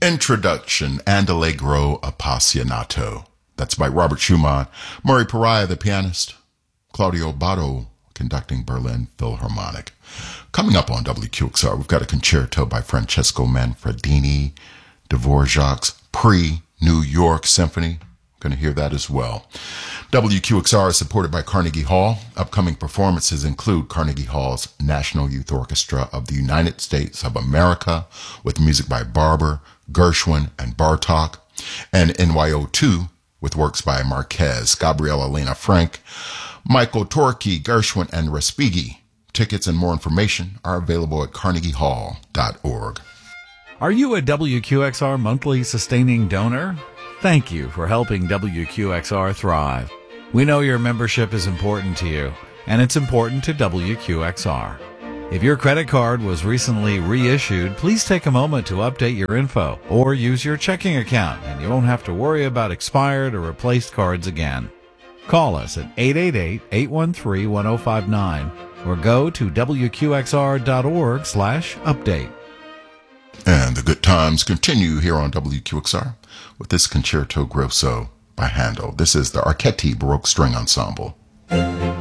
Introduction and Allegro Appassionato. That's by Robert Schumann, Murray Pariah, the pianist, Claudio Botto, conducting Berlin Philharmonic. Coming up on WQXR, we've got a concerto by Francesco Manfredini, Dvorak's Pre-New York Symphony. Going to hear that as well. WQXR is supported by Carnegie Hall. Upcoming performances include Carnegie Hall's National Youth Orchestra of the United States of America with music by Barber, Gershwin, and Bartok, and NYO2 with works by Marquez, Gabriela Lena Frank, Michael Torke, Gershwin, and Respighi. Tickets and more information are available at carnegiehall.org. Are you a WQXR monthly sustaining donor? Thank you for helping WQXR thrive. We know your membership is important to you, and it's important to WQXR. If your credit card was recently reissued, please take a moment to update your info or use your checking account, and you won't have to worry about expired or replaced cards again. Call us at 888-813-1059 or go to wqxr.org/update. And the good times continue here on WQXR with this Concerto Grosso by Handel. This is the Archetti Baroque String Ensemble.